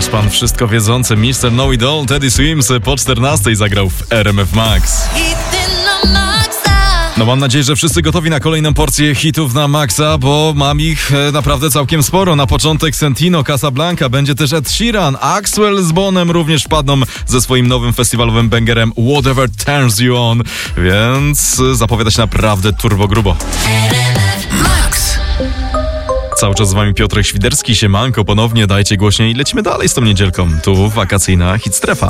Nasz pan wszystko wiedzący Mr. Know It All Teddy Swims po 14 zagrał w RMF Max. No mam nadzieję, że wszyscy gotowi na kolejną porcję hitów na maksa, bo mam ich naprawdę całkiem sporo. Na początek Sentino, Casablanca, będzie też Ed Sheeran, Axwell z Bonem również wpadną ze swoim nowym festiwalowym bangerem Whatever Turns You On, więc zapowiada się naprawdę turbo grubo. Max. Cały czas z wami Piotrek Świderski, siemanko, ponownie dajcie głośniej i lecimy dalej z tą niedzielką. Tu wakacyjna Hit Strefa.